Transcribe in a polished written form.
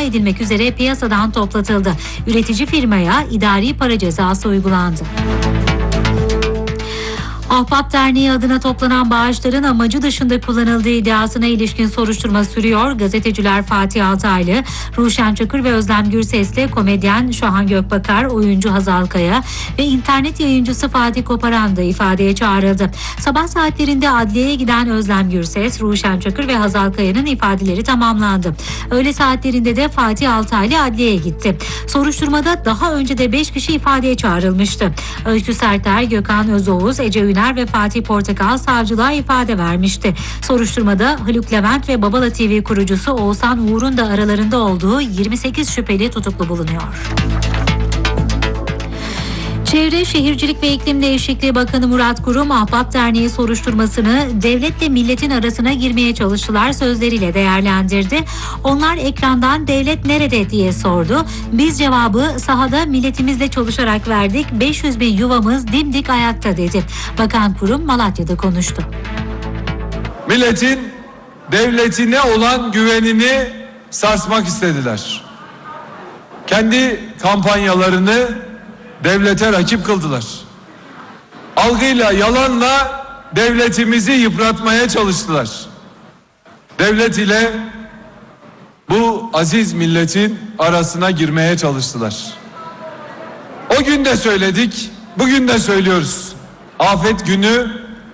edilmek üzere piyasadan toplatıldı. Üretici firmaya idari para cezası uygulandı. Ahbap Derneği adına toplanan bağışların amacı dışında kullanıldığı iddiasına ilişkin soruşturma sürüyor. Gazeteciler Fatih Altaylı, Ruşen Çakır ve Özlem Gürses'le komedyen Şahan Gökbakar, oyuncu Hazal Kaya ve internet yayıncısı Fatih Koparan da ifadeye çağrıldı. Sabah saatlerinde adliyeye giden Özlem Gürses, Ruşen Çakır ve Hazal Kaya'nın ifadeleri tamamlandı. Öğle saatlerinde de Fatih Altaylı adliyeye gitti. Soruşturmada daha önce de 5 kişi ifadeye çağrılmıştı. Öykü Serter, Gökhan Özoğuz, Ece Üner ve Fatih Portakal savcılığa ifade vermişti. Soruşturmada Haluk Levent ve Babala TV kurucusu Oğuzhan Uğur'un da aralarında olduğu 28 şüpheli tutuklu bulunuyor. Çevre, Şehircilik ve İklim Değişikliği Bakanı Murat Kurum, Ahbap Derneği soruşturmasını devletle milletin arasına girmeye çalıştılar sözleriyle değerlendirdi. Onlar ekrandan devlet nerede diye sordu. Biz cevabı sahada milletimizle çalışarak verdik. 500 bin yuvamız dimdik ayakta dedi. Bakan Kurum Malatya'da konuştu. Milletin devletine olan güvenini sarsmak istediler. Kendi kampanyalarını devlete rakip kıldılar. Algıyla, yalanla devletimizi yıpratmaya çalıştılar. Devlet ile bu aziz milletin arasına girmeye çalıştılar. O gün de söyledik, bugün de söylüyoruz. Afet günü